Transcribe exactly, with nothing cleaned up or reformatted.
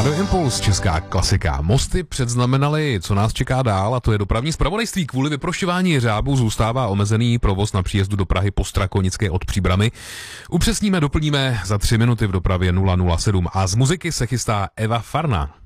Radio Impuls, česká klasika. Mosty předznamenaly, co nás čeká dál, a to je dopravní zpravodajství. Kvůli vyprošťování jeřábů zůstává omezený provoz na příjezdu do Prahy po Strakonické od Příbrami. Upřesníme, doplníme za tři minuty v dopravě nula nula sedm. A z muziky se chystá Eva Farna.